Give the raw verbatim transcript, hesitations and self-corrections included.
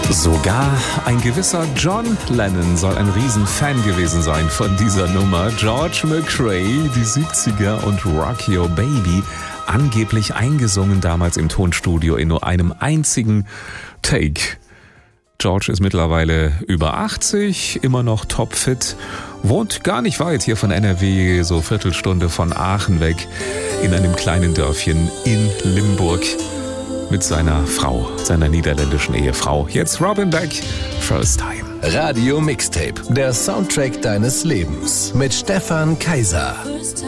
Sogar ein gewisser John Lennon soll ein Riesenfan gewesen sein von dieser Nummer. George McRae, die siebziger und Rock Your Baby, angeblich eingesungen damals im Tonstudio in nur einem einzigen Take. George ist mittlerweile über achtzig, immer noch topfit, wohnt gar nicht weit hier von N R W, so Viertelstunde von Aachen weg, in einem kleinen Dörfchen in Limburg. Mit seiner Frau, seiner niederländischen Ehefrau. Jetzt Robin Beck, First Time. Radio Mixtape, der Soundtrack deines Lebens mit Stefan Kaiser.